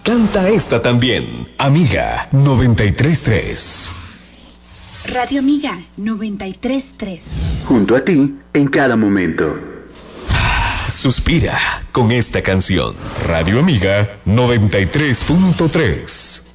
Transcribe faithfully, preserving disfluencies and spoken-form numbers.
Canta esta también. Amiga noventa y tres punto tres. Radio Amiga noventa y tres punto tres. Junto a ti en cada momento. Suspira con esta canción. Radio Amiga noventa y tres punto tres.